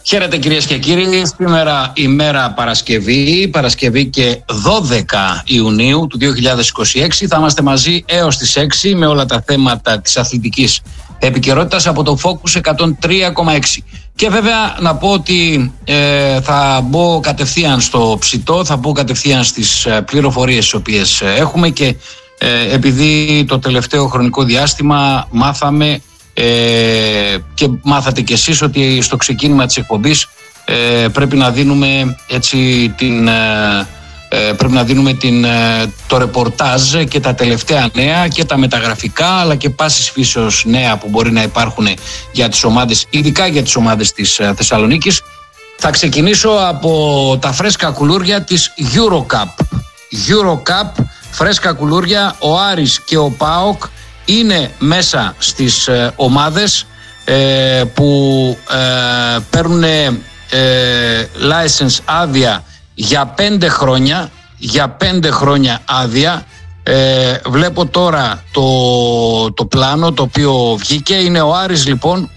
Χαίρετε κυρίες και κύριοι, σήμερα ημέρα Παρασκευή και 12 Ιουνίου του 2026. Θα είμαστε μαζί έως τις 6 με όλα τα θέματα της αθλητικής επικαιρότητας από το Focus 103,6. Και βέβαια να πω ότι θα μπω κατευθείαν στο ψητό, θα μπω κατευθείαν στις πληροφορίες τις οποίες έχουμε και επειδή το τελευταίο χρονικό διάστημα μάθαμε και μάθατε κι εσείς ότι στο ξεκίνημα της εκπομπής πρέπει να δίνουμε έτσι το ρεπορτάζ και τα τελευταία νέα και τα μεταγραφικά αλλά και πάσης φύσεως νέα που μπορεί να υπάρχουν για τις ομάδες, ειδικά για τις ομάδες της Θεσσαλονίκης. Θα ξεκινήσω από τα φρέσκα κουλούρια της Eurocup, φρέσκα κουλούρια. Ο Άρης και ο ΠΑΟΚ είναι μέσα στις ομάδες που παίρνουν license άδεια για 5 χρόνια άδεια. Βλέπω τώρα το πλάνο το οποίο βγήκε. Είναι ο Άρης λοιπόν,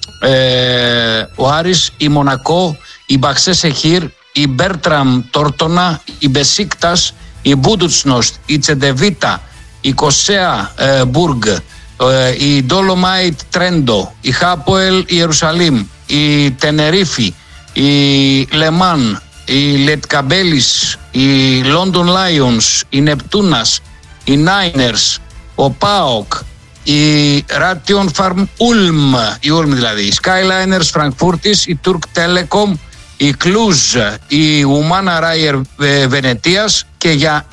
ο Άρης, η Μονακό, η Μπαξέ Σεχίρ, η Μπέρτραμ Τόρτονα, η Μπεσίκτας, η Μπούντουτσνοστ, η Τσεντεβίτα, η Κοσέα Μπουργκ, η Ντόλομάιτ Τρέντο, η Χάποελ Ιερουσαλήμ, η Τενερίφη, η Λεμάν, η Λετκαμπέλης, η Λόντον Λάιονς, η Νεπτούνας, η Νάινερς, ο ΠΑΟΚ, η Ράτιον Φαρμ Ούλμ, η Ούλμ δηλαδή, η Skyliners Φραγκφούρτης, η Τουρκ Τέλεκομ, η Κλούζ, η Ουμάνα Ράιερ Βενετίας. Και για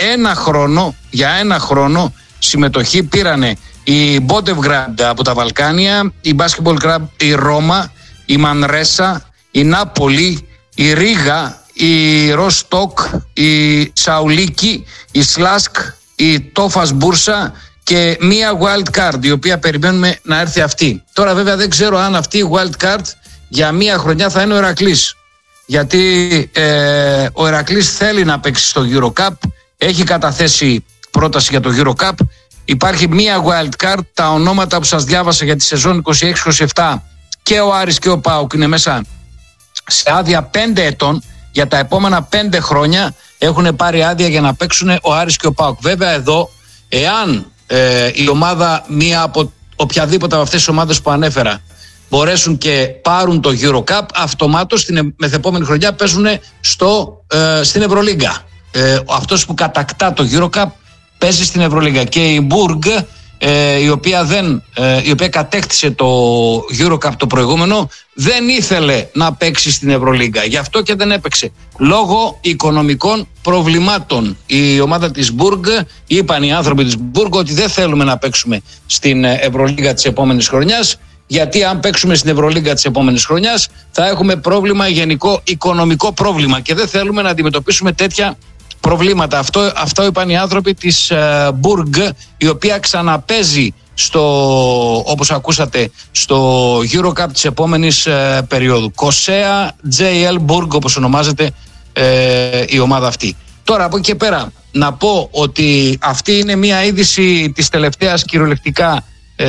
ένα χρόνο συμμετοχή πήρανε η Μπόντεβγκραντ από τα Βαλκάνια, η Basketball Club η Ρώμα, η Μανρέσα, η Νάπολη, η Ρίγα, η Ροστόκ, η Σαουλίκη, η Σλάσκ, η Τόφας Μπούρσα και μία wild card η οποία περιμένουμε να έρθει αυτή. Τώρα βέβαια δεν ξέρω αν αυτή η wild card για μία χρονιά θα είναι ο Ηρακλής, γιατί ο Ηρακλής θέλει να παίξει στο Eurocup, έχει καταθέσει πρόταση για το Eurocup. Υπάρχει μία wild card, τα ονόματα που σας διάβασα για τη σεζόν 26-27 και ο Άρης και ο ΠΑΟΚ είναι μέσα σε άδεια 5 ετών. Για τα επόμενα 5 χρόνια έχουν πάρει άδεια για να παίξουν ο Άρης και ο ΠΑΟΚ. Βέβαια εδώ, εάν η ομάδα, μία από οποιαδήποτε από αυτές τις ομάδες που ανέφερα, μπορέσουν και πάρουν το Eurocup, αυτομάτως την μεθεπόμενη χρονιά παίζουν στην Ευρωλίγκα. Αυτός που κατακτά το Eurocup παίζει στην Ευρωλίγκα. Και η Μπουργκ, η οποία κατέκτησε το Eurocup το προηγούμενο, δεν ήθελε να παίξει στην Ευρωλίγκα. Γι' αυτό και δεν έπαιξε. Λόγω οικονομικών προβλημάτων. Η ομάδα της Μπουργκ, είπαν οι άνθρωποι της Μπουργκ ότι δεν θέλουμε να παίξουμε στην Ευρωλίγκα της επόμενης χρονιάς, γιατί αν παίξουμε στην Ευρωλίγκα της επόμενης χρονιάς θα έχουμε πρόβλημα, γενικό οικονομικό πρόβλημα, και δεν θέλουμε να αντιμετωπίσουμε τέτοια προβλήματα. Αυτό είπαν οι άνθρωποι της Μπουργκ, η οποία ξαναπέζει όπως ακούσατε, στο Eurocup της επόμενης περίοδου. Κοσέα JL Μπουργκ, όπως ονομάζεται η ομάδα αυτή. Τώρα από εκεί και πέρα να πω ότι αυτή είναι μια είδηση της τελευταίας κυριολεκτικά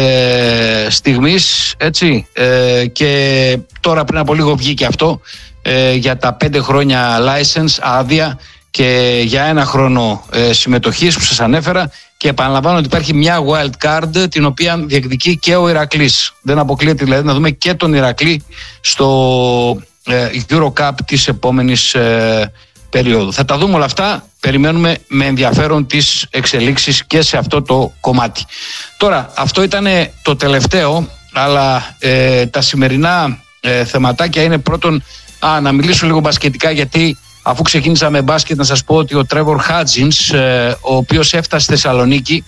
στιγμής, έτσι, και τώρα πριν από λίγο βγήκε αυτό για τα 5 χρόνια license, άδεια, και για 1 χρόνο συμμετοχής που σας ανέφερα. Και επαναλαμβάνω ότι υπάρχει μια wild card την οποία διεκδικεί και ο Ηρακλής. Δεν αποκλείεται δηλαδή να δούμε και τον Ηρακλή στο Eurocup της επόμενης περίοδου. Θα τα δούμε όλα αυτά. Περιμένουμε με ενδιαφέρον τις εξελίξεις και σε αυτό το κομμάτι. Τώρα, αυτό ήταν το τελευταίο, αλλά τα σημερινά θεματάκια είναι πρώτον να μιλήσω λίγο μπασκετικά, γιατί αφού ξεκίνησα με μπάσκετ να σας πω ότι ο Τρέβορ Χάτζινς, ο οποίος έφτασε στη Θεσσαλονίκη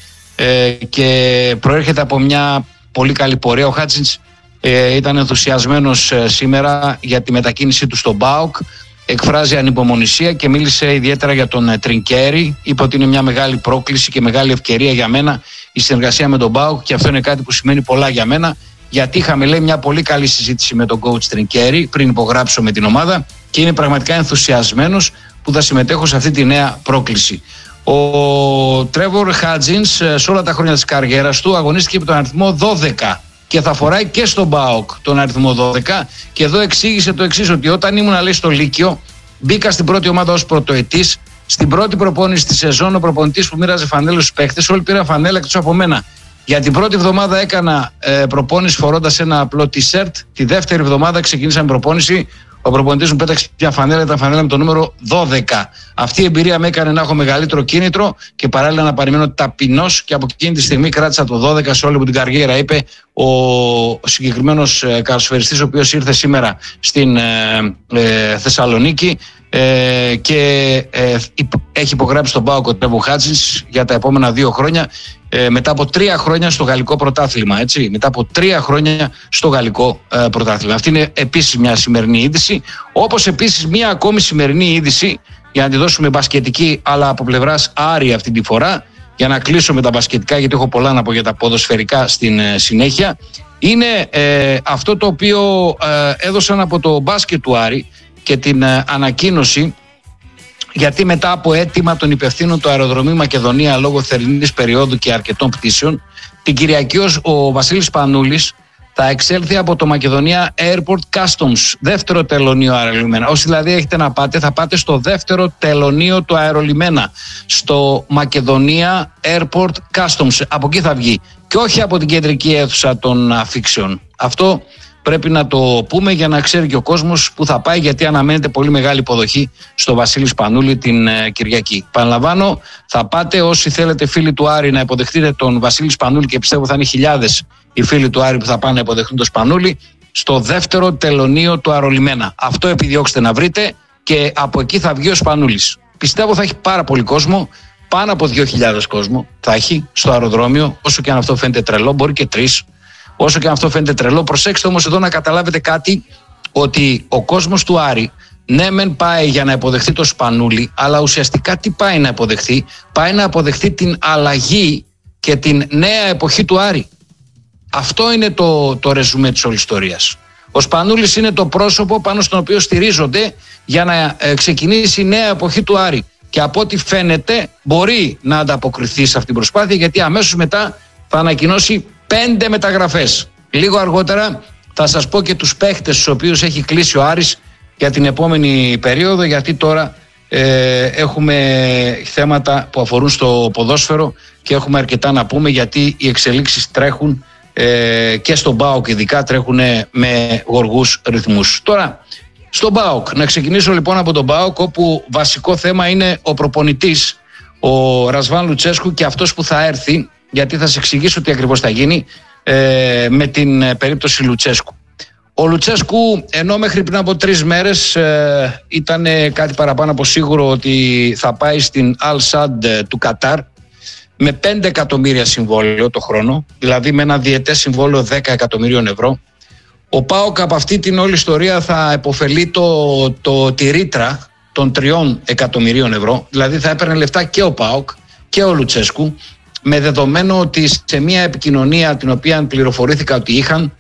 και προέρχεται από μια πολύ καλή πορεία. Ο Χάτζινς ήταν ενθουσιασμένος σήμερα για τη μετακίνησή του στον ΠΑΟΚ. Εκφράζει ανυπομονησία και μίλησε ιδιαίτερα για τον Τρινκέρι. Είπε ότι είναι μια μεγάλη πρόκληση και μεγάλη ευκαιρία για μένα η συνεργασία με τον ΠΑΟΚ, και αυτό είναι κάτι που σημαίνει πολλά για μένα, γιατί είχαμε, λέει, μια πολύ καλή συζήτηση με τον coach Τρινκέρι πριν υπογράψω με την ομάδα και είναι πραγματικά ενθουσιασμένος που θα συμμετέχω σε αυτή τη νέα πρόκληση. Ο Τρέβορ Χάτζινς σε όλα τα χρόνια της καριέρας του αγωνίστηκε με τον αριθμό 12 και θα φοράει και στον ΠΑΟΚ τον αριθμό 12. Και εδώ εξήγησε το εξής, ότι όταν ήμουν, λέει, στο Λύκειο, μπήκα στην πρώτη ομάδα ως πρωτοετής. Στην πρώτη προπόνηση τη σεζόν, ο προπονητής που μοίραζε φανέλες στους παίχτες, όλοι πήραν φανέλα εκτός από μένα. Για την πρώτη εβδομάδα έκανα προπόνηση φορώντας ένα απλό t-shirt. Τη δεύτερη εβδομάδα ξεκινήσαμε προπόνηση. Ο προπονητής μου πέταξε μια φανέλα, ήταν φανέλα με το νούμερο 12. Αυτή η εμπειρία με έκανε να έχω μεγαλύτερο κίνητρο και παράλληλα να παραμένω ταπεινός, και από εκείνη τη στιγμή κράτησα το 12 σε όλη μου την καριέρα, είπε ο συγκεκριμένος καλοσφαιριστής, ο οποίος ήρθε σήμερα στην Θεσσαλονίκη και έχει υπογράψει τον ΠΑΟΚ ο Τρέβο Χάτσινς για τα επόμενα 2 χρόνια, μετά από 3 χρόνια στο γαλλικό πρωτάθλημα. Έτσι, μετά από 3 χρόνια στο γαλλικό πρωτάθλημα. Αυτή είναι επίσης μια σημερινή είδηση. Όπως επίσης μια ακόμη σημερινή είδηση, για να τη δώσουμε μπασκετική, αλλά από πλευράς Άρη αυτή τη φορά, για να κλείσω με τα μπασκετικά, γιατί έχω πολλά να πω για τα ποδοσφαιρικά στην συνέχεια, είναι αυτό το οποίο έδωσαν από το μπάσκετ του Άρη και την ανακοίνωση, γιατί μετά από αίτημα των υπευθύνων του αεροδρομίου Μακεδονία λόγω θερινής περίοδου και αρκετών πτήσεων, την Κυριακή ο Βασίλης Πανούλης θα εξέλθει από το Μακεδονία Airport Customs, δεύτερο τελωνείο αερολιμένα. Όσοι δηλαδή έχετε να πάτε, θα πάτε στο δεύτερο τελωνείο του αερολιμένα, στο Μακεδονία Airport Customs. Από εκεί θα βγει και όχι από την κεντρική αίθουσα των αφήξεων. Αυτό πρέπει να το πούμε για να ξέρει και ο κόσμος που θα πάει, γιατί αναμένεται πολύ μεγάλη υποδοχή στο Βασίλη Σπανούλη την Κυριακή. Παραλαμβάνω, θα πάτε όσοι θέλετε, φίλοι του Άρη, να υποδεχτείτε τον Βασίλη Σπανούλη, και πιστεύω θα είναι χιλιάδες οι φίλοι του Άρη που θα πάνε να υποδεχτούν τον Σπανούλη, στο δεύτερο τελωνείο του αερολιμένα. Αυτό επιδιώξτε να βρείτε και από εκεί θα βγει ο Σπανούλης. Πιστεύω θα έχει πάρα πολύ κόσμο, πάνω από 2.000 κόσμο θα έχει στο αεροδρόμιο, όσο και αν αυτό φαίνεται τρελό, μπορεί και 3. Όσο και αν αυτό φαίνεται τρελό, προσέξτε όμως εδώ να καταλάβετε κάτι, ότι ο κόσμος του Άρη, ναι μεν πάει για να υποδεχθεί το Σπανούλη, αλλά ουσιαστικά τι πάει να υποδεχθεί? Πάει να αποδεχθεί την αλλαγή και την νέα εποχή του Άρη. Αυτό είναι το ρεζουμέ της όλης ιστορίας. Ο Σπανούλης είναι το πρόσωπο πάνω στον οποίο στηρίζονται για να ξεκινήσει η νέα εποχή του Άρη. Και από ό,τι φαίνεται μπορεί να ανταποκριθεί σε αυτήν την προσπάθεια, γιατί αμέσως μετά θα ανακοινώσει 5 μεταγραφές. Λίγο αργότερα θα σας πω και τους παίχτες στους οποίους έχει κλείσει ο Άρης για την επόμενη περίοδο, γιατί τώρα έχουμε θέματα που αφορούν στο ποδόσφαιρο και έχουμε αρκετά να πούμε, γιατί οι εξελίξεις τρέχουν και στον ΠΑΟΚ ειδικά τρέχουν με γοργούς ρυθμούς. Τώρα στον ΠΑΟΚ, να ξεκινήσω λοιπόν από τον ΠΑΟΚ, όπου βασικό θέμα είναι ο προπονητής, ο Ρασβάν Λουτσέσκου, και αυτός που θα έρθει, γιατί θα σας εξηγήσω τι ακριβώς θα γίνει με την περίπτωση Λουτσέσκου. Ο Λουτσέσκου, ενώ μέχρι πριν από 3 μέρες ήταν κάτι παραπάνω από σίγουρο ότι θα πάει στην Al Sadd του Κατάρ με 5 εκατομμύρια συμβόλαιο το χρόνο, δηλαδή με ένα διετές συμβόλαιο 10 εκατομμυρίων ευρώ. Ο ΠΑΟΚ από αυτή την όλη ιστορία θα επωφελεί τη ρήτρα των 3 εκατομμυρίων ευρώ, δηλαδή θα έπαιρνε λεφτά και ο ΠΑΟΚ και ο Λουτσέσκου, με δεδομένο ότι σε μια επικοινωνία την οποία πληροφορήθηκα ότι είχαν,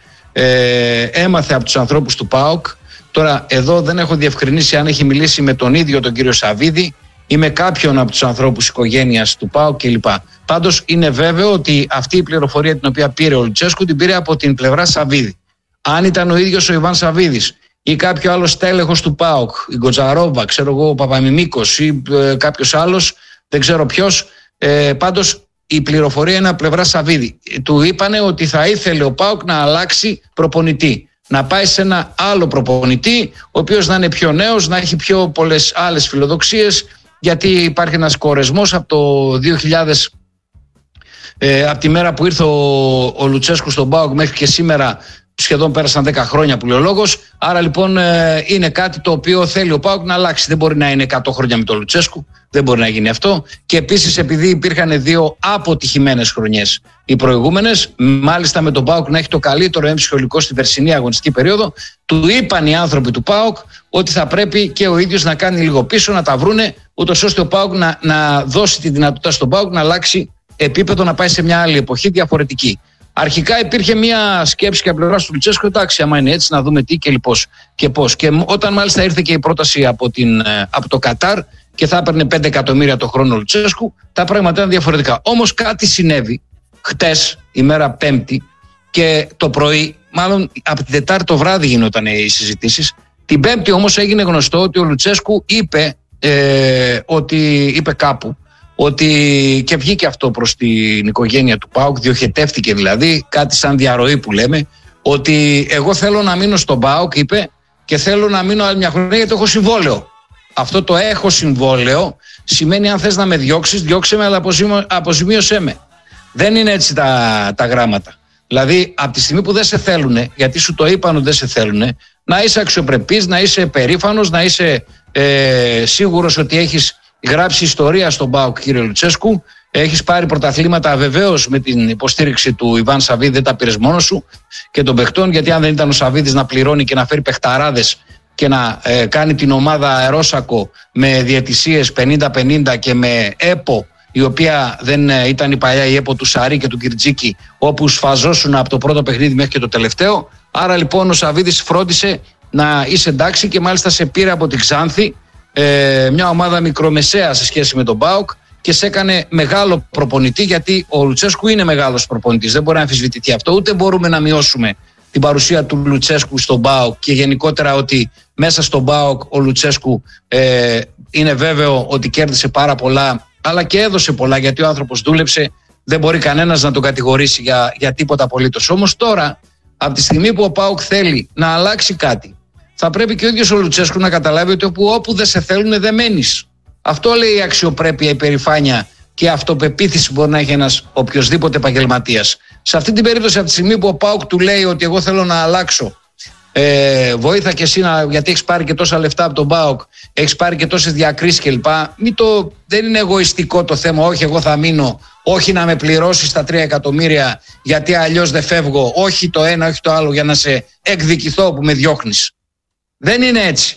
έμαθε από τους ανθρώπους του ΠΑΟΚ. Τώρα εδώ δεν έχω διευκρινίσει αν έχει μιλήσει με τον ίδιο τον κύριο Σαββίδη ή με κάποιον από τους ανθρώπους οικογένειας του ΠΑΟΚ κλπ. Πάντως είναι βέβαιο ότι αυτή η πληροφορία την οποία πήρε ο Λουτσέσκου την πήρε από την πλευρά Σαββίδη. Αν ήταν ο ίδιος ο Ιβάν Σαββίδης ή κάποιο άλλο στέλεχος του ΠΑΟΚ, η Γκοτζαρόβα, ξέρω εγώ, ο Παπαμιμίκος ή κάποιος άλλος, δεν ξέρω ποιος, πάντως η πληροφορία είναι από πλευρά Σαββίδη. Του είπανε ότι θα ήθελε ο ΠΑΟΚ να αλλάξει προπονητή. Να πάει σε ένα άλλο προπονητή, ο οποίος να είναι πιο νέος, να έχει πιο πολλές άλλες φιλοδοξίες, γιατί υπάρχει ένας κορεσμός από το 2000, από τη μέρα που ήρθε ο Λουτσέσκου στον ΠΑΟΚ μέχρι και σήμερα, σχεδόν πέρασαν 10 χρόνια που λέει ο λόγος. Άρα λοιπόν είναι κάτι το οποίο θέλει ο ΠΑΟΚ να αλλάξει. Δεν μπορεί να είναι 100 χρόνια με τον Λουτσέσκου. Δεν μπορεί να γίνει αυτό. Και επίσης, επειδή υπήρχαν 2 αποτυχημένες χρονιές οι προηγούμενες, μάλιστα με τον ΠΑΟΚ να έχει το καλύτερο έμψυχολικό στη περσινή αγωνιστική περίοδο, του είπαν οι άνθρωποι του ΠΑΟΚ ότι θα πρέπει και ο ίδιος να κάνει λίγο πίσω, να τα βρούνε, ούτως ώστε ο ΠΑΟΚ να δώσει τη δυνατότητα στον ΠΑΟΚ να αλλάξει επίπεδο, να πάει σε μια άλλη εποχή διαφορετική. Αρχικά υπήρχε μια σκέψη και από πλευρά του Λουτσέσκου, εντάξει, άμα είναι έτσι, να δούμε τι και πώς. Και όταν μάλιστα ήρθε και η πρόταση από το Κατάρ και θα έπαιρνε 5 εκατομμύρια το χρόνο ο Λουτσέσκου, τα πράγματα ήταν διαφορετικά. Όμως κάτι συνέβη χτες, ημέρα Πέμπτη, και το πρωί, μάλλον από την Τετάρτη το βράδυ γινόταν οι συζητήσεις. Την Πέμπτη όμως έγινε γνωστό ότι ο Λουτσέσκου είπε κάπου ότι, και βγήκε αυτό προς την οικογένεια του ΠΑΟΚ, διοχετεύτηκε δηλαδή, κάτι σαν διαρροή που λέμε, ότι εγώ θέλω να μείνω στον ΠΑΟΚ, είπε, και θέλω να μείνω άλλη μια χρονιά γιατί έχω συμβόλαιο. Αυτό το έχω συμβόλαιο σημαίνει αν θες να με διώξεις, διώξε με, αλλά αποζημίωσέ με. Δεν είναι έτσι τα γράμματα. Δηλαδή, από τη στιγμή που δεν σε θέλουν, γιατί σου το είπαν ότι δεν σε θέλουν, να είσαι αξιοπρεπής, να είσαι περήφανος, να είσαι σίγουρος ότι έχεις γράψει ιστορία στον ΠΑΟΚ, κύριε Λουτσέσκου. Έχεις πάρει πρωταθλήματα βεβαίως με την υποστήριξη του Ιβάν Σαββίδη, δεν τα πήρες μόνος σου, και των παιχτών, γιατί αν δεν ήταν ο Σαββίδης να πληρώνει και να φέρει παιχταράδες και να κάνει την ομάδα αερόσακο με διαιτησίες 50-50 και με ΕΠΟ, η οποία δεν ήταν η παλιά η ΕΠΟ του Σαρί και του Κυρτζίκη, όπου σφαζώσουν από το πρώτο παιχνίδι μέχρι και το τελευταίο. Άρα λοιπόν ο Σαββίδης φρόντισε να είσαι εντάξει και μάλιστα σε πήρε από την Ξάνθη, μια ομάδα μικρομεσαία σε σχέση με τον ΠΑΟΚ, και σε έκανε μεγάλο προπονητή, γιατί ο Λουτσέσκου είναι μεγάλος προπονητής, δεν μπορεί να αμφισβητηθεί αυτό, ούτε μπορούμε να μειώσουμε την παρουσία του Λουτσέσκου στον ΠΑΟΚ και γενικότερα ότι μέσα στον ΠΑΟΚ ο Λουτσέσκου είναι βέβαιο ότι κέρδισε πάρα πολλά, αλλά και έδωσε πολλά, γιατί ο άνθρωπος δούλεψε, δεν μπορεί κανένας να τον κατηγορήσει για τίποτα απολύτως. Όμως τώρα, από τη στιγμή που ο ΠΑΟΚ θέλει να αλλάξει κάτι, θα πρέπει και ο ίδιος ο Λουτσέσκου να καταλάβει ότι όπου δεν σε θέλουν δεν μένεις. Αυτό λέει η αξιοπρέπεια, η περηφάνεια και η αυτοπεποίθηση που μπορεί να έχει ένας οποιοσδήποτε επαγγελματίας. Σε αυτή την περίπτωση, από τη στιγμή που ο ΠΑΟΚ του λέει ότι εγώ θέλω να αλλάξω, βοήθα και εσύ γιατί έχεις πάρει και τόσα λεφτά από τον ΠΑΟΚ, έχεις πάρει και τόσες διακρίσεις κλπ. Δεν είναι εγωιστικό το θέμα, όχι εγώ θα μείνω, όχι να με πληρώσεις τα 3 εκατομμύρια γιατί αλλιώς δεν φεύγω, όχι το ένα, όχι το άλλο, για να σε εκδικηθώ που με διώχνεις. Δεν είναι έτσι.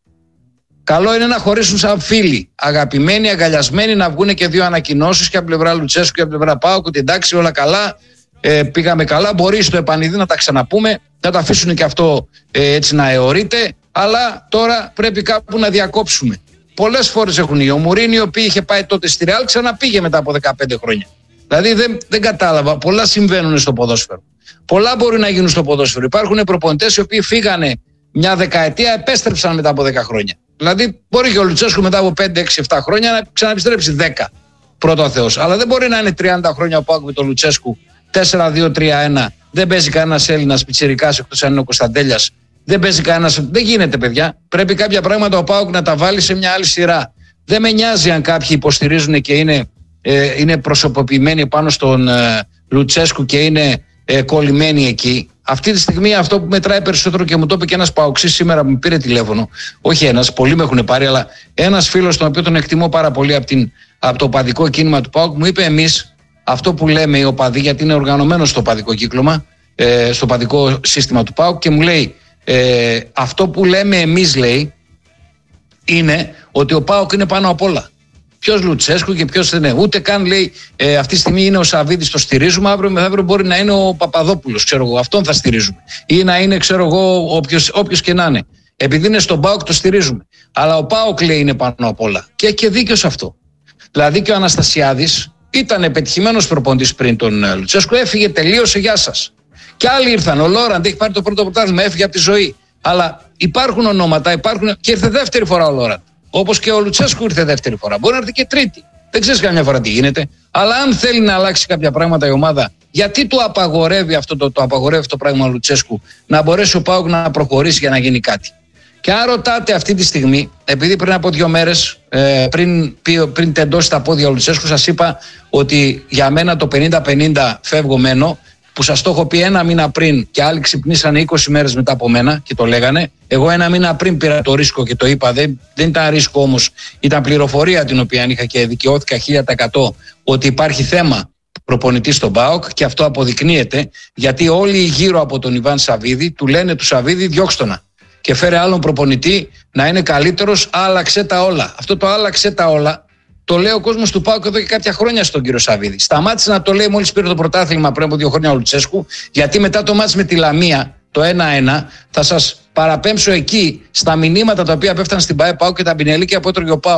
Καλό είναι να χωρίσουν σαν φίλοι, αγαπημένοι, αγκαλιασμένοι, να βγουν και 2 ανακοινώσεις και από πλευρά Λουτσέσκου και από πλευρά ΠΑΟΚ, ότι εντάξει, όλα καλά, πήγαμε καλά, μπορεί στο επανειδή να τα ξαναπούμε, να το αφήσουν και αυτό έτσι να αιωρείται, αλλά τώρα πρέπει κάπου να διακόψουμε. Πολλές φορές έχουν οι Μουρίνι, ο οποίος είχε πάει τότε στη Ρεάλ, ξαναπήγε μετά από 15 χρόνια. Δηλαδή δεν κατάλαβα, πολλά συμβαίνουν στο ποδόσφαιρο. Πολλά μπορεί να γίνουν στο ποδόσφαιρο. Υπάρχουν προπονητές οι οποίοι φύγανε μια δεκαετία, επέστρεψαν μετά από 10 χρόνια. Δηλαδή, μπορεί και ο Λουτσέσκου μετά από 5, 6, 7 χρόνια να ξαναεπιστρέψει 10. Πρώτο ο Θεός. Αλλά δεν μπορεί να είναι 30 χρόνια ο ΠΑΟΚ με τον Λουτσέσκου 4-2-3-1. Δεν παίζει κανένας Έλληνας πιτσιρικάς εκτός αν είναι ο Κωνσταντέλιας. Δεν παίζει κανένας. Δεν γίνεται, παιδιά. Πρέπει κάποια πράγματα ο ΠΑΟΚ να τα βάλει σε μια άλλη σειρά. Δεν με νοιάζει αν κάποιοι υποστηρίζουν και είναι προσωποποιημένοι πάνω στον Λουτσέσκου και είναι κολλημένοι εκεί. Αυτή τη στιγμή αυτό που μετράει περισσότερο, και μου το είπε και ένας παοξής σήμερα που μου πήρε τηλέφωνο, όχι ένας, πολλοί με έχουν πάρει, αλλά ένας φίλος τον οποίο τον εκτιμώ πάρα πολύ από το οπαδικό κίνημα του ΠΑΟΚ, μου είπε εμείς αυτό που λέμε οι οπαδοί, γιατί είναι οργανωμένο στο οπαδικό κύκλωμα, στο οπαδικό σύστημα του ΠΑΟΚ, και μου λέει αυτό που λέμε εμείς, λέει, είναι ότι ο ΠΑΟΚ είναι πάνω απ' όλα. Ποιος Λουτσέσκου και ποιος δεν είναι. Ούτε καν, λέει, αυτή τη στιγμή είναι ο Σαββίδης, το στηρίζουμε. Αύριο μεθαύριο μπορεί να είναι ο Παπαδόπουλος, ξέρω εγώ. Αυτόν θα στηρίζουμε. Ή να είναι, ξέρω εγώ, όποιος και να είναι. Επειδή είναι στον ΠΑΟΚ, το στηρίζουμε. Αλλά ο ΠΑΟΚ, λέει, είναι πάνω απ' όλα. Και έχει και δίκιο σε αυτό. Δηλαδή και ο Αναστασιάδης ήταν πετυχημένος προπονητής πριν τον Λουτσέσκου. Έφυγε, τελείωσε, γεια σας. Και άλλοι ήρθαν. Ο Λόραντ έχει πάρει το πρώτο πρωτάθλημα, έφυγε από τη ζωή. Αλλά υπάρχουν ονόματα, και ήρθε δεύτερη φορά ο Λόραντ. Όπως και ο Λουτσέσκου ήρθε δεύτερη φορά. Μπορεί να έρθει και τρίτη. Δεν ξέρεις καμιά φορά τι γίνεται. Αλλά αν θέλει να αλλάξει κάποια πράγματα η ομάδα, γιατί του απαγορεύει αυτό το απαγορεύει το πράγμα ο Λουτσέσκου, να μπορέσει ο ΠΑΟΚ να προχωρήσει για να γίνει κάτι. Και αν ρωτάτε αυτή τη στιγμή, επειδή πριν από 2 μέρες, πριν τεντώσει τα πόδια ο Λουτσέσκου, σας είπα ότι για μένα το 50-50 φεύγω μένω, που σας το έχω πει 1 μήνα πριν και άλλοι ξυπνήσανε 20 μέρες μετά από μένα και το λέγανε. Εγώ 1 μήνα πριν πήρα το ρίσκο και το είπα. Δεν ήταν ρίσκο όμως, ήταν πληροφορία την οποία είχα και δικαιώθηκα 1000% ότι υπάρχει θέμα προπονητή στον ΠΑΟΚ, και αυτό αποδεικνύεται γιατί όλοι γύρω από τον Ιβάν Σαββίδη του λένε του Σαββίδη διώξτονα και φέρε άλλον προπονητή να είναι καλύτερος, άλλαξε τα όλα. Αυτό το άλλαξε τα όλα το λέει ο κόσμος του ΠΑΟΚ εδώ και κάποια χρόνια στον κύριο Σαββίδη. Σταμάτησε να το λέει μόλις πήρε το πρωτάθλημα πριν από 2 χρόνια ο Λουτσέσκου, γιατί μετά το μάτς με τη Λαμία, το 1-1, θα σας παραπέμψω εκεί στα μηνύματα τα οποία πέφτανε στην ΠΑΟΚ και τα πινελίκια που έτρωγε ο ΠΑΟΚ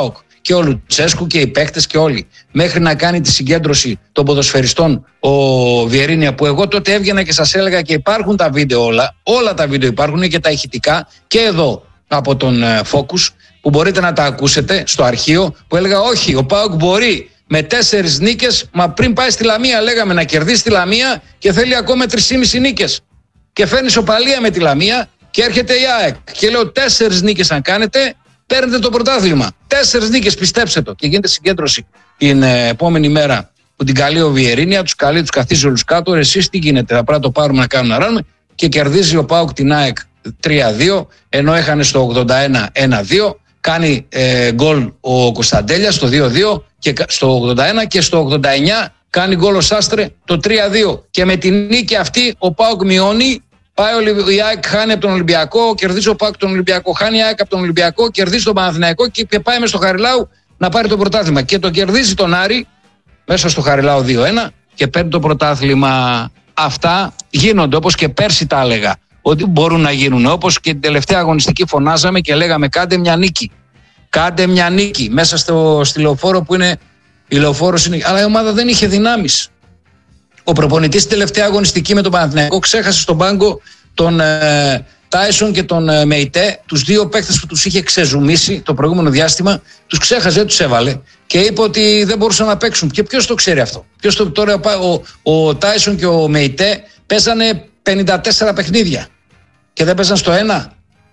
και ο Λουτσέσκου και οι παίκτες και όλοι. Μέχρι να κάνει τη συγκέντρωση των ποδοσφαιριστών ο Βιερίνια, που εγώ τότε έβγαινα και σας έλεγα και υπάρχουν τα βίντεο όλα τα βίντεο υπάρχουν και τα ηχητικά και εδώ από τον Focus που μπορείτε να τα ακούσετε στο αρχείο, που έλεγα όχι, ο ΠΑΟΚ μπορεί με 4 νίκες, μα πριν πάει στη Λαμία λέγαμε να κερδίσει τη Λαμία και θέλει ακόμα 3,5 νίκες. Και φέρνει ισοπαλία με τη Λαμία και έρχεται η ΑΕΚ. Και λέω 4 νίκες αν κάνετε, παίρνετε το πρωτάθλημα. 4 νίκες, πιστέψτε το. Και γίνεται συγκέντρωση την επόμενη μέρα που την καλεί ο Βιερίνια, τους καλεί, τους καθίζει όλους κάτω. Εσείς τι γίνεται, θα πρέπει να το πάρουμε να κάνουμε να ράνουμε. Και κερδίζει ο ΠΑΟΚ την ΑΕΚ 3-2, ενώ έχανε στο 81 1-2. Κάνει γκολ ο Κωνσταντέλιας στο 2-2 και στο 81 και στο 89 κάνει γκολ ο Σάστρε το 3-2. Και με την νίκη αυτή ο ΠΑΟΚ μειώνει. Πάει η ΑΕΚ, χάνει από τον Ολυμπιακό, κερδίζει ο ΠΑΟΚ τον Ολυμπιακό, χάνει η ΑΕΚ από τον Ολυμπιακό, κερδίζει τον Παναθηναϊκό και πάει μες στο Χαριλάου να πάρει το πρωτάθλημα. Και το κερδίζει τον Άρη μέσα στο Χαριλάου 2-1 και παίρνει το πρωτάθλημα. Αυτά γίνονται, όπως και πέρσι τα έλεγα ότι μπορούν να γίνουν. Όπως και την τελευταία αγωνιστική φωνάζαμε και λέγαμε κάντε μια νίκη. Κάντε μια νίκη μέσα στη Λεωφόρο που είναι η Λεωφόρος είναι. Αλλά η ομάδα δεν είχε δυνάμεις. Ο προπονητής στην τελευταία αγωνιστική με τον Παναθηναϊκό ξέχασε στον πάγκο τον Τάισον και τον Μεϊτέ, τους δύο παίκτες που τους είχε ξεζουμίσει το προηγούμενο διάστημα, τους ξέχασε, δεν τους έβαλε και είπε ότι δεν μπορούσαν να παίξουν. Και ποιος το ξέρει αυτό? Τώρα ο Τάισον και ο Μεϊτέ παίζανε 54 παιχνίδια και δεν παίζαν στο ένα.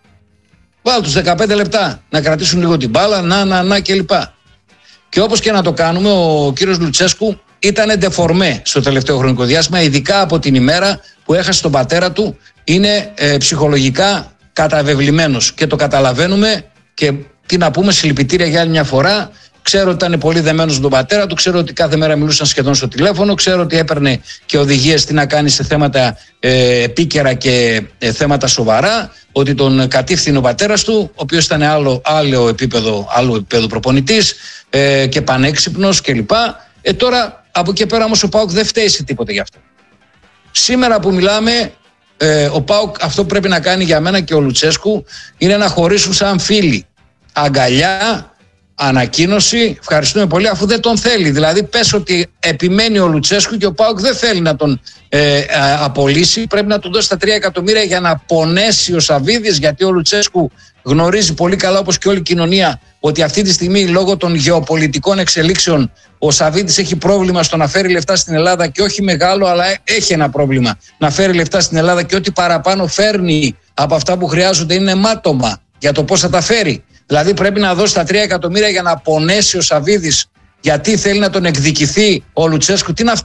Βάλ τους 15 λεπτά να κρατήσουν λίγο την μπάλα, να κλπ. Και όπως και να το κάνουμε, ο κύριος Λουτσέσκου ήταν ντεφορμέ στο τελευταίο χρονικό διάστημα, ειδικά από την ημέρα που έχασε τον πατέρα του. Είναι ψυχολογικά καταβεβλημένος και το καταλαβαίνουμε και τι να πούμε, συλληπιτήρια για άλλη μια φορά. Ξέρω ότι ήταν πολύ δεμένος με τον πατέρα του, ξέρω ότι κάθε μέρα μιλούσαν σχεδόν στο τηλέφωνο, ξέρω ότι έπαιρνε και οδηγίες τι να κάνει σε θέματα επίκαιρα και θέματα σοβαρά, ότι τον κατήφθηνε ο πατέρας του, ο οποίος ήταν άλλο επίπεδο προπονητής και πανέξυπνος κλπ. Τώρα από εκεί πέρα όμως ο ΠΑΟΚ δεν φταίει σε τίποτα γι' αυτό. Σήμερα που μιλάμε, ο ΠΑΟΚ αυτό που πρέπει να κάνει για μένα και ο Λουτσέσκου είναι να χωρίσουν σαν φίλοι. Αγκαλιά, ανακοίνωση, ευχαριστούμε πολύ, αφού δεν τον θέλει. Δηλαδή πες ότι επιμένει ο Λουτσέσκου και ο ΠΑΟΚ δεν θέλει να τον απολύσει. Πρέπει να του δώσει τα 3 εκατομμύρια για να πονέσει ο Σαββίδης, γιατί ο Λουτσέσκου γνωρίζει πολύ καλά, όπως και όλη η κοινωνία, ότι αυτή τη στιγμή λόγω των γεωπολιτικών εξελίξεων ο Σαββίδης έχει πρόβλημα στο να φέρει λεφτά στην Ελλάδα, και όχι μεγάλο, αλλά έχει ένα πρόβλημα να φέρει λεφτά στην Ελλάδα, και ό,τι παραπάνω φέρνει από αυτά που χρειάζονται είναι μάτωμα για το πώς θα τα φέρει. Δηλαδή πρέπει να δώσει τα 3 εκατομμύρια για να πονέσει ο Σαββίδης, γιατί θέλει να τον εκδικηθεί ο Λουτσέσκου. Τι είναι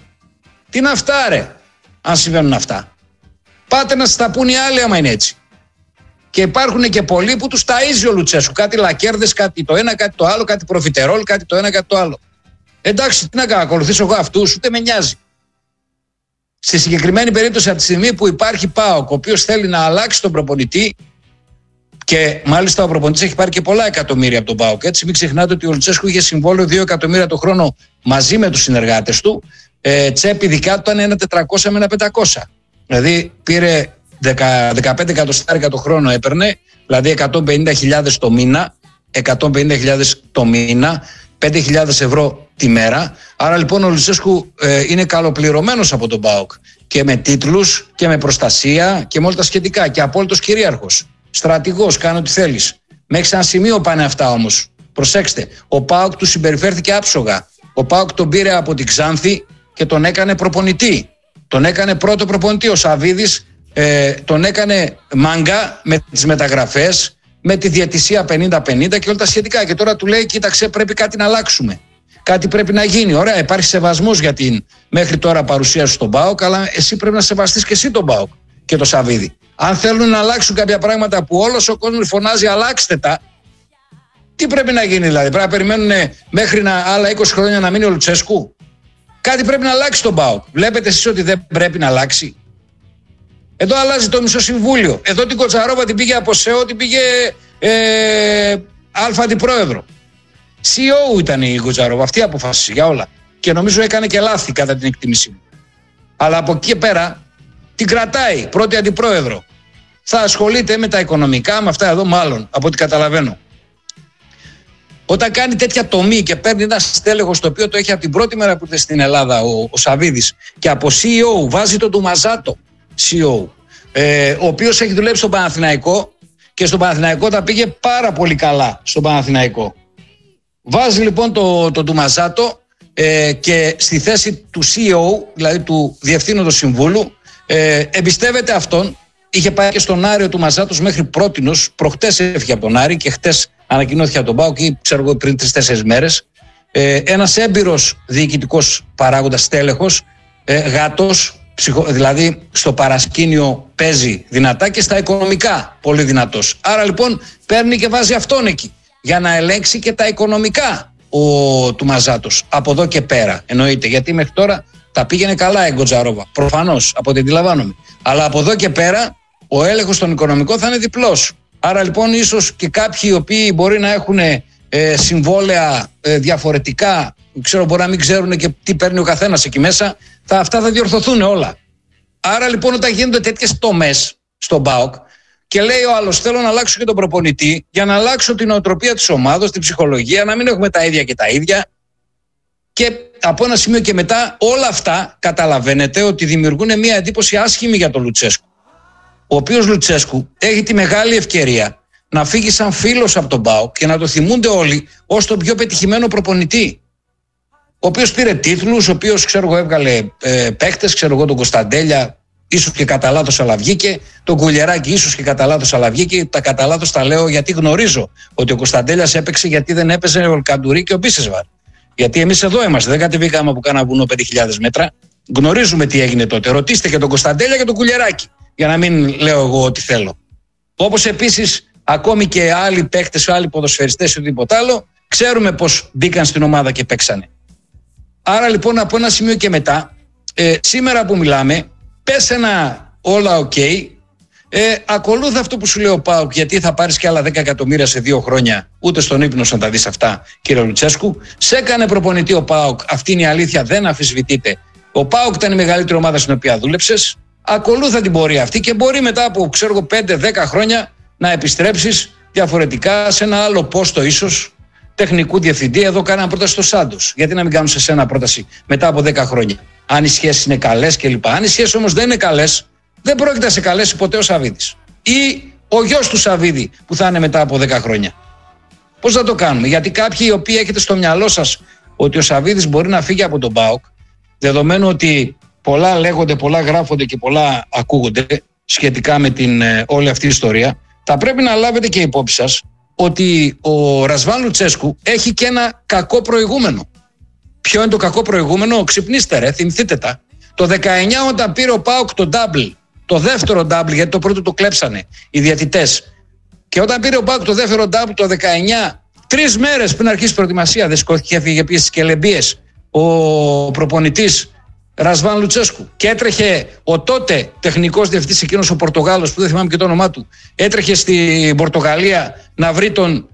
αυτά ρε, αν συμβαίνουν αυτά? Πάτε να σας τα πούν οι άλλοι άμα είναι έτσι. Και υπάρχουν και πολλοί που τους ταΐζει ο Λουτσέσκου. Κάτι λακέρδες, κάτι το ένα, κάτι το άλλο, κάτι προφιτερόλ, κάτι το ένα, κάτι το άλλο. Εντάξει, τι να κάνω, ακολουθήσω εγώ αυτούς, ούτε με νοιάζει. Στη συγκεκριμένη περίπτωση, από τη στιγμή που υπάρχει ΠΑΟΚ, ο οποίος θέλει να αλλάξει τον προπονητή, και μάλιστα ο προπονητής έχει πάρει και πολλά εκατομμύρια από τον ΠΑΟΚ. Έτσι, μην ξεχνάτε ότι ο Λουτσέσκου είχε συμβόλαιο 2 εκατομμύρια το χρόνο μαζί με τους συνεργάτες του. Τσέπη δικά του ήταν ένα 400 με ένα 500. Δηλαδή πήρε 15 εκατοστάρικα το χρόνο έπαιρνε, δηλαδή 150.000 το μήνα, 150.000 το μήνα, 5.000 ευρώ τη μέρα. Άρα λοιπόν ο Λουτσέσκου είναι καλοπληρωμένος από τον ΠΑΟΚ και με τίτλους και με προστασία και με όλα τα σχετικά, και απόλυτος κυρίαρχος. Στρατηγός, κάνω ό,τι θέλεις. Μέχρι σε ένα σημείο πάνε αυτά όμως. Προσέξτε, ο ΠΑΟΚ του συμπεριφέρθηκε άψογα. Ο ΠΑΟΚ τον πήρε από την Ξάνθη και τον έκανε προπονητή. Τον έκανε πρώτο προπονητή. Ο Σαββίδης τον έκανε μάγκα με τις μεταγραφές, με τη διαιτησία 50-50 και όλα τα σχετικά. Και τώρα του λέει, κοίταξε, πρέπει κάτι να αλλάξουμε. Κάτι πρέπει να γίνει. Ωραία, υπάρχει σεβασμός για την μέχρι τώρα παρουσία σου στον ΠΑΟΚ, αλλά εσύ πρέπει να σεβαστείς και εσύ τον ΠΑΟΚ και το Σαββίδη. Αν θέλουν να αλλάξουν κάποια πράγματα που όλος ο κόσμος φωνάζει αλλάξτε τα, τι πρέπει να γίνει δηλαδή? Πρέπει να περιμένουν μέχρι άλλα 20 χρόνια να μείνει ο Λουτσέσκου? Κάτι πρέπει να αλλάξει τον ΠΑΟΚ. Βλέπετε εσείς ότι δεν πρέπει να αλλάξει? Εδώ αλλάζει το μισό συμβούλιο. Εδώ την Κοτσαρόβα την πήγε από ΣΕΟ, την πήγε αλφα αντιπρόεδρο. CEO ήταν η Κοτσαρόβα, αυτή αποφάσισε για όλα. Και νομίζω έκανε και λάθη κατά την εκτίμησή μου. Αλλά από εκεί πέρα την κρατάει πρώτη αντιπρόεδρο. Θα ασχολείται με τα οικονομικά, με αυτά εδώ μάλλον, από ό,τι καταλαβαίνω. Όταν κάνει τέτοια τομή και παίρνει ένα στέλεχος το οποίο το έχει από την πρώτη μέρα που ήρθε στην Ελλάδα ο Σαββίδης και από CEO βάζει τον Ντουμαζάτο CEO, ο οποίος έχει δουλέψει στον Παναθηναϊκό και στον Παναθηναϊκό τα πήγε πάρα πολύ καλά στον Παναθηναϊκό. Βάζει λοιπόν τον Ντουμαζάτο και στη θέση του CEO, δηλαδή του Διευθύνοντος Συμβούλου, εμπιστεύεται αυτόν. Είχε πάει και στον Άρη ο Ντουμαζάτος μέχρι πρότινος, προχτές έφυγε από τον Άρη και χτες ανακοινώθηκε από τον ΠΑΟΚ ή ξέρω εγώ πριν 3-4 μέρες. Ένας έμπειρος διοικητικός παράγοντας, τέλεχος, γάτος, δηλαδή στο παρασκήνιο παίζει δυνατά και στα οικονομικά πολύ δυνατός. Άρα λοιπόν παίρνει και βάζει αυτόν εκεί για να ελέγξει και τα οικονομικά ο Ντουμαζάτος. Από εδώ και πέρα εννοείται, γιατί μέχρι τώρα τα πήγαινε καλά η Γκοτζαρόβα. Προφανώς, από ό,τι αντιλαμβάνομαι. Αλλά από εδώ και πέρα ο έλεγχος των οικονομικών θα είναι διπλός. Άρα λοιπόν ίσως και κάποιοι οι οποίοι μπορεί να έχουν συμβόλαια διαφορετικά, ξέρω, μπορεί να μην ξέρουν και τι παίρνει ο καθένας εκεί μέσα, αυτά θα διορθωθούν όλα. Άρα λοιπόν όταν γίνονται τέτοιες τομές στον ΠΑΟΚ και λέει ο άλλος θέλω να αλλάξω και τον προπονητή για να αλλάξω την νοοτροπία της ομάδας, την ψυχολογία, να μην έχουμε τα ίδια και τα ίδια, και από ένα σημείο και μετά όλα αυτά καταλαβαίνετε ότι δημιουργούν μια εντύπωση άσχημη για τον Λουτσέσκου, ο οποίος Λουτσέσκου έχει τη μεγάλη ευκαιρία να φύγει σαν φίλος από τον ΠΑΟΚ και να το θυμούνται όλοι ως τον πιο πετυχημένο προπονητή, ο οποίος πήρε τίτλους, ο οποίος ξέρω εγώ έβγαλε παίκτες, ξέρω εγώ τον Κωνσταντέλια ίσως και κατά λάθος αλλά βγήκε, τον Κουλιεράκη ίσως και κατά λάθος αλλά βγήκε. Τα κατά λάθος τα λέω γιατί γνωρίζω ότι ο Κωνσταντέλιας έπαιξε γιατί δεν έπαιζε ο Καντουρί και ο Μπίσεσβαρ. Γιατί εμείς εδώ είμαστε, δεν κατεβήκαμε από κάνα βουνό 5.000 μέτρα. Γνωρίζουμε τι έγινε τότε. Ρωτήστε και τον Κωνσταντέλια και τον Κουλιεράκη, για να μην λέω εγώ ό,τι θέλω. Όπως επίσης ακόμη και άλλοι παίκτες, άλλοι ποδοσφαιριστές ή οτιδήποτε άλλο, ξέρουμε πώς μπήκαν στην ομάδα και παίξανε. Άρα λοιπόν από ένα σημείο και μετά, σήμερα που μιλάμε, πες ένα όλα ok, ακολούθα αυτό που σου λέει ο ΠΑΟΚ, γιατί θα πάρεις και άλλα 10 εκατομμύρια σε 2 χρόνια, ούτε στον ύπνο να τα δεις αυτά, κύριε Λουτσέσκου. Σε έκανε προπονητή ο ΠΑΟΚ, αυτή είναι η αλήθεια, δεν αμφισβητείται. Ο ΠΑΟΚ ήταν η μεγαλύτερη ομάδα στην οποία δούλεψες. Ακολούθα την πορεία αυτή και μπορεί μετά από 5-10 χρόνια να επιστρέψεις διαφορετικά σε ένα άλλο πόστο, ίσως τεχνικού διευθυντή. Εδώ κάναμε πρόταση στο Σάντος. Γιατί να μην κάνουν σε σένα πρόταση μετά από 10 χρόνια, αν οι σχέσεις είναι καλές κλπ. Αν οι σχέσεις όμως δεν είναι καλές, δεν πρόκειται να σε καλέσει ποτέ ο Σαββίδης ή ο γιος του Σαββίδη που θα είναι μετά από 10 χρόνια. Πώς θα το κάνουμε? Γιατί κάποιοι οι οποίοι έχετε στο μυαλό σας ότι ο Σαββίδης μπορεί να φύγει από τον ΠΑΟΚ, δεδομένου ότι πολλά λέγονται, πολλά γράφονται και πολλά ακούγονται σχετικά με την όλη αυτή η ιστορία, θα πρέπει να λάβετε και υπόψη σας ότι ο Ρασβάν Λουτσέσκου έχει και ένα κακό προηγούμενο. Ποιο είναι το κακό προηγούμενο? Ξυπνήστε ρε, θυμηθείτε τα. Το 19 όταν πήρε ο ΠΑΟΚ το double, το δεύτερο double, γιατί το πρώτο το κλέψανε οι διαιτητές, και όταν πήρε ο ΠΑΟΚ το δεύτερο double το 19, 3 μέρες πριν αρχίσει η προετοιμασία, δεν σηκώθηκε, έφυγε πίσω στις κελεμπίες ο προπονητής Ρασβάν Λουτσέσκου και έτρεχε ο τότε τεχνικός διευθυντής εκείνος ο Πορτογάλος που δεν θυμάμαι και το όνομά του, έτρεχε στην Πορτογαλία να βρει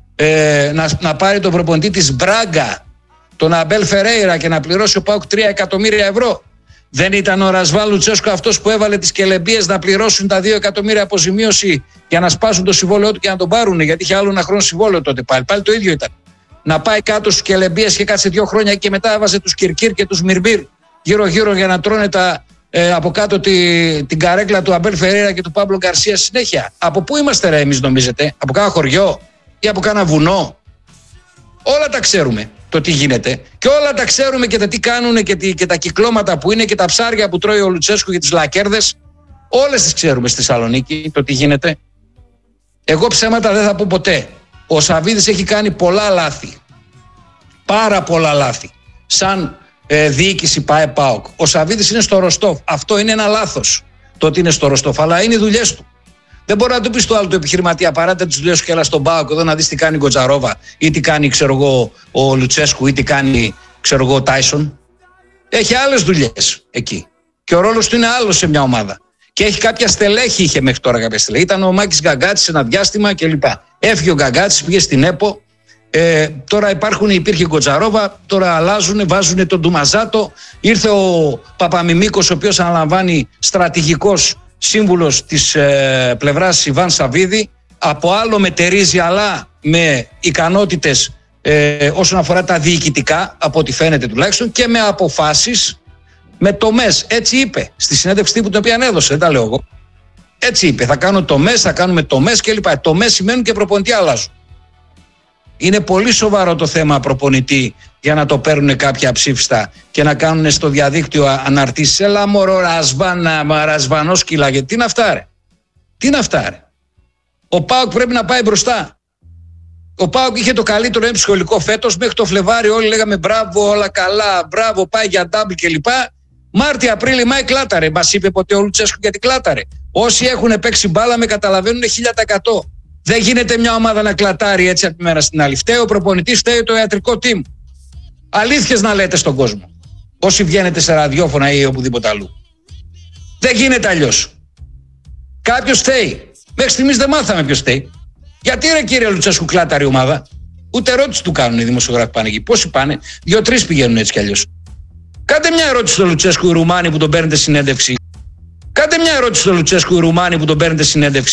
να πάρει τον προπονητή της Μπράγκα, τον Αμπέλ Φερέιρα, και να πληρώσει ο ΠΑΟΚ 3 εκατομμύρια ευρώ. Δεν ήταν ο Ρασβάν Λουτσέσκου αυτός που έβαλε τις κελεμπίες να πληρώσουν τα 2 εκατομμύρια αποζημίωση για να σπάσουν το συμβόλαιό του και να τον πάρουν? Γιατί είχε άλλο ένα χρόνο συμβόλαιο τότε πάλι. Πάλι το ίδιο ήταν. Να πάει κάτω στις κελεμπίες και κάτσε 2 χρόνια και μετά έβαζε τους Κιρκίρ και τους Μιρμπίρ γύρω-γύρω για να τρώνε από κάτω την καρέκλα του Αμπέλ Φερέιρα και του Πάμπλο Γκαρσία συνέχεια. Από πού είμαστε ρε εμείς νομίζετε? Από κάνα χωριό ή από κάνα βουνό? Όλα τα ξέρουμε το τι γίνεται και όλα τα ξέρουμε και τα τι κάνουν και τα κυκλώματα που είναι και τα ψάρια που τρώει ο Λουτσέσκου για τις λακέρδες. Όλες τις ξέρουμε στη Θεσσαλονίκη το τι γίνεται. Εγώ ψέματα δεν θα πω ποτέ. Ο Σαββίδης έχει κάνει πολλά λάθη. Πάρα πολλά λάθη. Σαν διοίκηση ΠΑΕ-ΠΑΟΚ. Ο Σαββίδης είναι στο Ροστόφ. Αυτό είναι ένα λάθος. Το ότι είναι στο Ροστόφ, αλλά είναι οι δουλειές του. Δεν μπορεί να του πει στο άλλο του επιχειρηματία παράτε τις δουλειές σου και έλα στον ΠΑΟΚ εδώ να δεις τι κάνει η Γκοτζαρόβα ή τι κάνει ξέρω εγώ, ο Λουτσέσκου ή τι κάνει ξέρω εγώ, ο Τάισον. Έχει άλλες δουλειές εκεί. Και ο ρόλος του είναι άλλος σε μια ομάδα. Και έχει κάποια στελέχη, είχε μέχρι τώρα κάποια στελέχη. Ήταν ο Μάκης Γκαγκάτσης ένα διάστημα κλπ. Έφυγε ο Γκαγκάτσης, πήγε στην ΕΠΟ. Τώρα υπήρχε η Γκοτζαρόβα, τώρα αλλάζουν, βάζουν τον Ντουμαζάτο. Ήρθε ο Παπαμιμίκος, ο οποίος αναλαμβάνει στρατηγικός σύμβουλος της πλευράς Ιβάν Σαββίδη. Από άλλο μετερίζει, αλλά με ικανότητες όσον αφορά τα διοικητικά, από ό,τι φαίνεται τουλάχιστον, και με αποφάσεις, με τομές. Έτσι είπε στη συνέντευξη τύπου την οποία έδωσε, δεν τα λέω εγώ. Έτσι είπε, θα κάνουμε τομές κλπ. Τομές σημαίνουν και προπονητή αλλάζουν. Είναι πολύ σοβαρό το θέμα προπονητή για να το παίρνουν κάποια ψήφιστα και να κάνουν στο διαδίκτυο αναρτήσεις. Έλα μωρό ρασβανόσκυλα, γιατί τι είναι αυτά ρε. Τι είναι αυτά ρε. Ο ΠΑΟΚ πρέπει να πάει μπροστά. Ο ΠΑΟΚ είχε το καλύτερο σχολικό φέτος, μέχρι το Φλεβάριο όλοι λέγαμε μπράβο, όλα καλά, μπράβο, πάει για ντάμπλ κλπ. Μάρτιο, Απρίλιο, Μάη κλάταρε. Μας είπε ποτέ ο Λουτσέσκου γιατί κλάταρε. Όσοι έχουν παίξει μπάλα με καταλαβαίνουν 1000%. Δεν γίνεται μια ομάδα να κλατάρει έτσι από τη μέρα στην άλλη. Φταίει ο προπονητής, φταίει το ιατρικό team. Αλήθειες να λέτε στον κόσμο. Όσοι βγαίνετε σε ραδιόφωνα ή οπουδήποτε αλλού. Δεν γίνεται αλλιώς. Κάποιος φταίει. Μέχρι στιγμής δεν μάθαμε ποιος φταίει. Γιατί ρε κύριε Λουτσέσκου κλάταρε η ομάδα. Ούτε ερώτηση του κάνουν οι δημοσιογράφοι που πάνε εκεί. Πόσοι πάνε, 2-3 πηγαίνουν έτσι κι αλλιώς. Κάντε μια ερώτηση στον Λουτσέσκου οι Ρουμάνοι που τον παίρνετε συνέντευξη. Κάντε μια ερώτηση στον Λουτσέσκου οι Ρουμάνοι που τον παίρνετε συνέντευξη.